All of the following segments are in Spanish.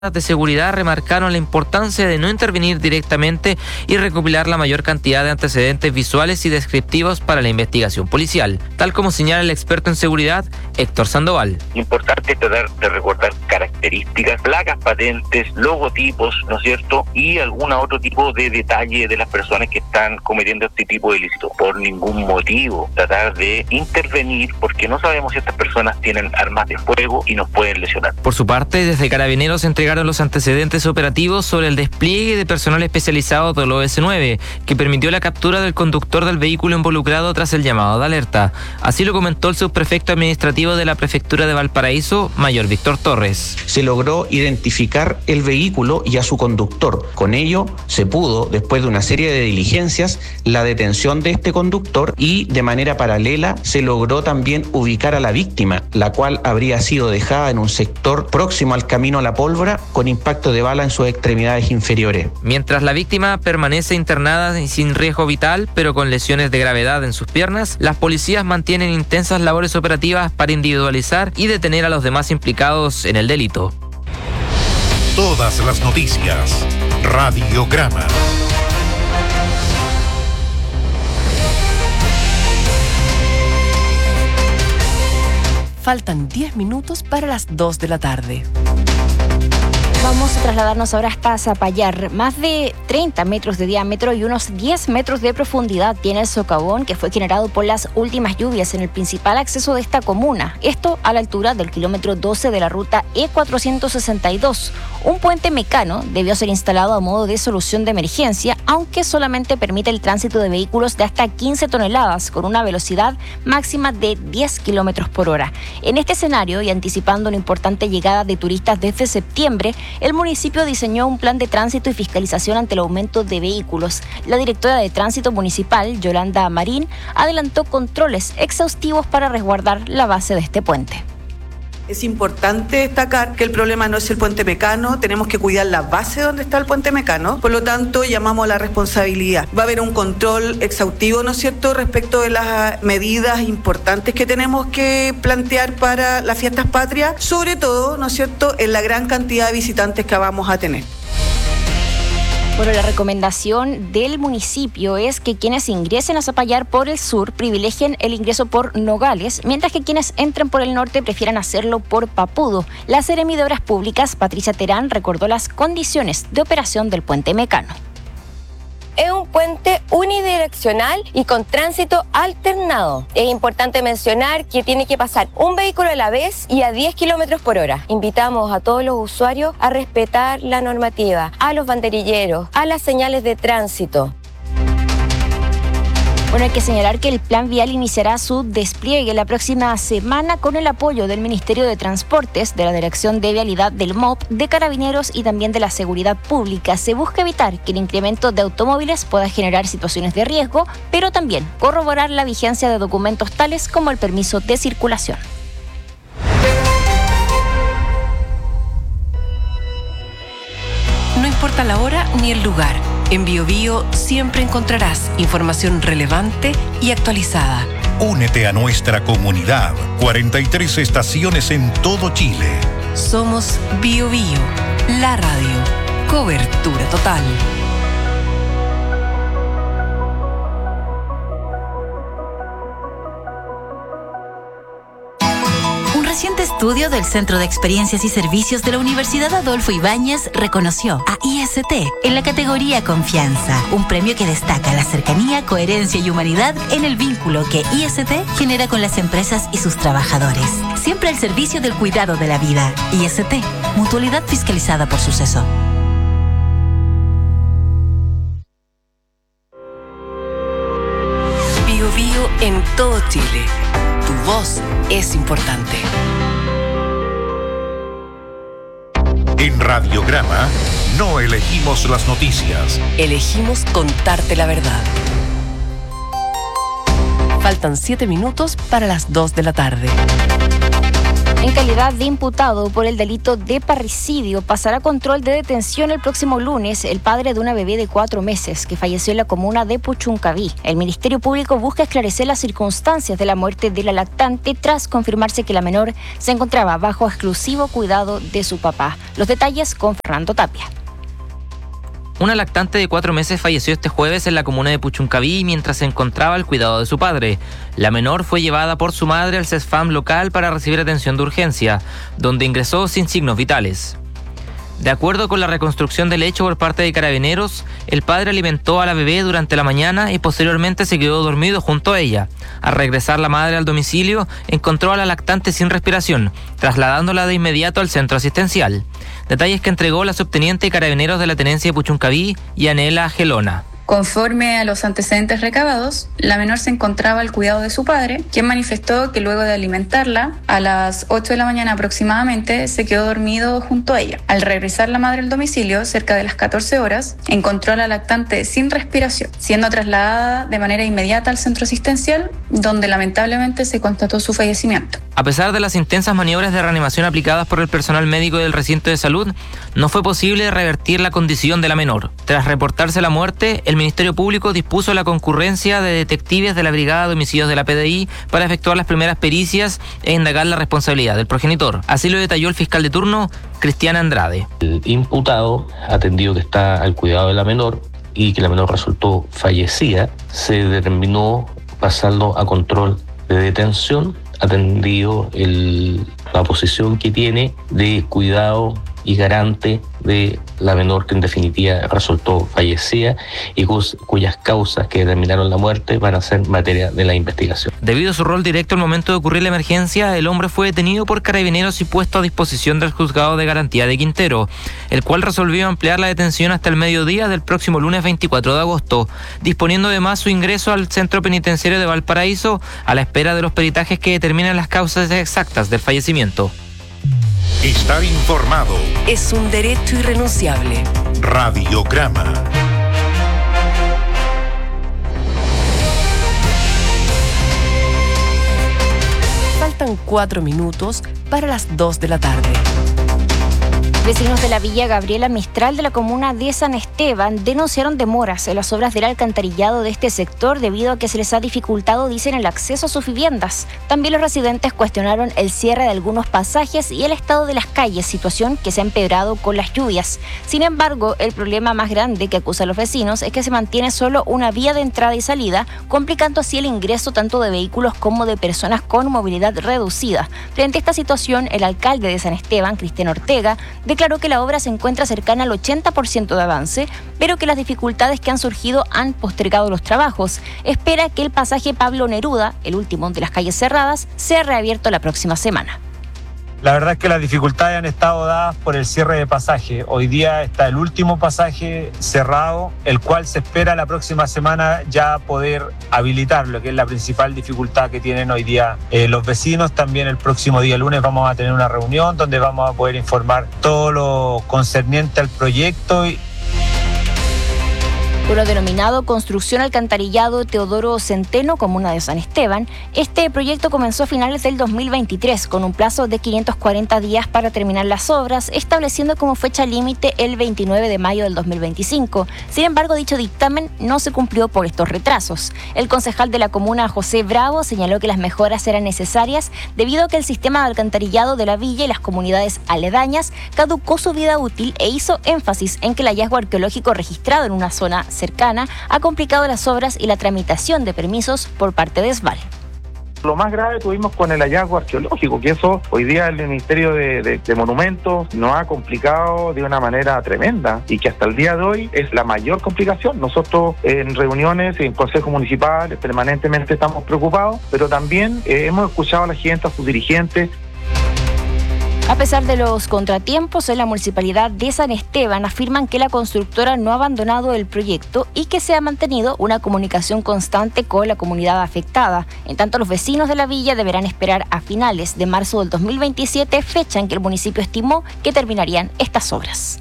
de seguridad remarcaron la importancia de no intervenir directamente y recopilar la mayor cantidad de antecedentes visuales y descriptivos para la investigación policial, tal como señala el experto en seguridad Héctor Sandoval. Importante tratar de recordar características, placas patentes, logotipos, ¿no es cierto? Y algún otro tipo de detalle de las personas que están cometiendo este tipo de delitos. Por ningún motivo tratar de intervenir porque no sabemos si estas personas tienen armas de fuego y nos pueden lesionar. Por su parte, desde Carabineros entregaron los antecedentes operativos sobre el despliegue de personal especializado del OS9, que permitió la captura del conductor del vehículo involucrado tras el llamado de alerta. Así lo comentó el subprefecto administrativo de la prefectura de Valparaíso, Mayor Víctor Torres. Se logró identificar el vehículo y a su conductor. Con ello se pudo, después de una serie de diligencias, la detención de este conductor y de manera paralela se logró también ubicar a la víctima, la cual habría sido dejada en un sector próximo al camino a la Pólvora con impacto de bala en sus extremidades inferiores. Mientras la víctima permanece internada y sin riesgo vital, pero con lesiones de gravedad en sus piernas, las policías mantienen intensas labores operativas para individualizar y detener a los demás implicados en el delito. Todas las noticias. Radiograma. Faltan 10 minutos para las 2 de la tarde. Vamos a trasladarnos ahora hasta Zapallar. Más de 30 metros de diámetro y unos 10 metros de profundidad tiene el socavón que fue generado por las últimas lluvias en el principal acceso de esta comuna. Esto a la altura del kilómetro 12 de la ruta E462. Un puente mecano debió ser instalado a modo de solución de emergencia, aunque solamente permite el tránsito de vehículos de hasta 15 toneladas con una velocidad máxima de 10 kilómetros por hora. En este escenario y anticipando una importante llegada de turistas desde septiembre, el municipio diseñó un plan de tránsito y fiscalización ante el aumento de vehículos. La directora de Tránsito Municipal, Yolanda Marín, adelantó controles exhaustivos para resguardar la base de este puente. Es importante destacar que el problema no es el puente mecano, tenemos que cuidar la base donde está el puente mecano, por lo tanto llamamos a la responsabilidad. Va a haber un control exhaustivo, ¿no es cierto?, respecto de las medidas importantes que tenemos que plantear para las fiestas patrias, sobre todo, ¿no es cierto?, en la gran cantidad de visitantes que vamos a tener. Bueno, la recomendación del municipio es que quienes ingresen a Zapallar por el sur privilegien el ingreso por Nogales, mientras que quienes entren por el norte prefieran hacerlo por Papudo. La Seremi de Obras Públicas, Patricia Terán, recordó las condiciones de operación del puente mecano. Es un puente unidireccional y con tránsito alternado. Es importante mencionar que tiene que pasar un vehículo a la vez y a 10 kilómetros por hora. Invitamos a todos los usuarios a respetar la normativa, a los banderilleros, a las señales de tránsito. Bueno, hay que señalar que el plan vial iniciará su despliegue la próxima semana con el apoyo del Ministerio de Transportes, de la Dirección de Vialidad del MOP, de Carabineros y también de la Seguridad Pública. Se busca evitar que el incremento de automóviles pueda generar situaciones de riesgo, pero también corroborar la vigencia de documentos tales como el permiso de circulación. No importa la hora ni el lugar. En BioBio siempre encontrarás información relevante y actualizada. Únete a nuestra comunidad. 43 estaciones en todo Chile. Somos BioBio, la radio. Cobertura total. Un reciente estudio del Centro de Experiencias y Servicios de la Universidad Adolfo Ibáñez reconoció a IST en la categoría Confianza, un premio que destaca la cercanía, coherencia y humanidad en el vínculo que IST genera con las empresas y sus trabajadores. Siempre al servicio del cuidado de la vida. IST, mutualidad fiscalizada por Suceso. BioBio en todo Chile. Tu voz es importante. En Radiograma no elegimos las noticias. Elegimos contarte la verdad. Faltan 7 minutos para las 2 de la tarde. En calidad de imputado por el delito de parricidio, pasará a control de detención el próximo lunes el padre de una bebé de 4 meses que falleció en la comuna de Puchuncaví. El Ministerio Público busca esclarecer las circunstancias de la muerte de la lactante tras confirmarse que la menor se encontraba bajo exclusivo cuidado de su papá. Los detalles con Fernando Tapia. Una lactante de 4 meses falleció este jueves en la comuna de Puchuncaví mientras se encontraba al cuidado de su padre. La menor fue llevada por su madre al CESFAM local para recibir atención de urgencia, donde ingresó sin signos vitales. De acuerdo con la reconstrucción del hecho por parte de Carabineros, el padre alimentó a la bebé durante la mañana y posteriormente se quedó dormido junto a ella. Al regresar la madre al domicilio, encontró a la lactante sin respiración, trasladándola de inmediato al centro asistencial. Detalles que entregó la subteniente de Carabineros de la Tenencia de Puchuncaví, Yanela Gelona. Conforme a los antecedentes recabados, la menor se encontraba al cuidado de su padre, quien manifestó que luego de alimentarla, a las 8 de la mañana aproximadamente, se quedó dormido junto a ella. Al regresar la madre al domicilio, cerca de las 14 horas, encontró a la lactante sin respiración, siendo trasladada de manera inmediata al centro asistencial, donde lamentablemente se constató su fallecimiento. A pesar de las intensas maniobras de reanimación aplicadas por el personal médico del recinto de salud, no fue posible revertir la condición de la menor. Tras reportarse la muerte, el Ministerio Público dispuso la concurrencia de detectives de la Brigada de Homicidios de la PDI para efectuar las primeras pericias e indagar la responsabilidad del progenitor. Así lo detalló el fiscal de turno, Cristian Andrade. El imputado, atendido que está al cuidado de la menor y que la menor resultó fallecida, se determinó pasarlo a control de detención, atendido la posición que tiene de cuidado y garante de la menor que en definitiva resultó fallecida y cuyas causas que determinaron la muerte van a ser materia de la investigación. Debido a su rol directo al momento de ocurrir la emergencia, el hombre fue detenido por Carabineros y puesto a disposición del Juzgado de Garantía de Quintero, el cual resolvió ampliar la detención hasta el mediodía del próximo lunes 24 de agosto, disponiendo además su ingreso al Centro Penitenciario de Valparaíso a la espera de los peritajes que determinan las causas exactas del fallecimiento. Estar informado Es un derecho irrenunciable. Radiograma. Faltan 4 minutos para las 2 de la tarde. Vecinos de la Villa Gabriela Mistral de la comuna de San Esteban denunciaron demoras en las obras del alcantarillado de este sector debido a que se les ha dificultado, dicen, el acceso a sus viviendas. También los residentes cuestionaron el cierre de algunos pasajes y el estado de las calles, situación que se ha empeorado con las lluvias. Sin embargo, el problema más grande que acusan los vecinos es que se mantiene solo una vía de entrada y salida, complicando así el ingreso tanto de vehículos como de personas con movilidad reducida. Frente a esta situación, el alcalde de San Esteban, Cristian Ortega, declaró que la obra se encuentra cercana al 80% de avance, pero que las dificultades que han surgido han postergado los trabajos. Espera que el pasaje Pablo Neruda, el último de las calles cerradas, sea reabierto la próxima semana. La verdad es que las dificultades han estado dadas por el cierre de pasaje. Hoy día está el último pasaje cerrado, el cual se espera la próxima semana ya poder habilitarlo, que es la principal dificultad que tienen hoy día los vecinos. También el próximo día lunes vamos a tener una reunión donde vamos a poder informar todo lo concerniente al proyecto. Por lo denominado Construcción Alcantarillado Teodoro Centeno, comuna de San Esteban, este proyecto comenzó a finales del 2023 con un plazo de 540 días para terminar las obras, estableciendo como fecha límite el 29 de mayo del 2025. Sin embargo, dicho dictamen no se cumplió por estos retrasos. El concejal de la comuna, José Bravo, señaló que las mejoras eran necesarias debido a que el sistema de alcantarillado de la villa y las comunidades aledañas caducó su vida útil e hizo énfasis en que el hallazgo arqueológico registrado en una zona cercana ha complicado las obras y la tramitación de permisos por parte de SVAL. Lo más grave tuvimos con el hallazgo arqueológico, que eso hoy día el Ministerio de Monumentos nos ha complicado de una manera tremenda y que hasta el día de hoy es la mayor complicación. Nosotros en reuniones, en consejos municipales, permanentemente estamos preocupados, pero también hemos escuchado a la gente, a sus dirigentes. A pesar de los contratiempos en la municipalidad de San Esteban, afirman que la constructora no ha abandonado el proyecto y que se ha mantenido una comunicación constante con la comunidad afectada. En tanto, los vecinos de la villa deberán esperar a finales de marzo del 2027, fecha en que el municipio estimó que terminarían estas obras.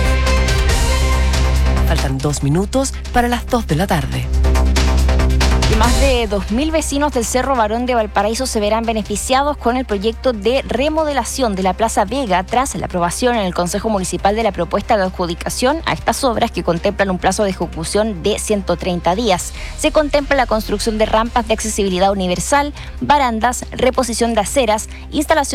Faltan 2 minutos para las 2 de la tarde. Más de 2.000 vecinos del Cerro Barón de Valparaíso se verán beneficiados con el proyecto de remodelación de la Plaza Vega tras la aprobación en el Consejo Municipal de la propuesta de adjudicación a estas obras que contemplan un plazo de ejecución de 130 días. Se contempla la construcción de rampas de accesibilidad universal, barandas, reposición de aceras, instalación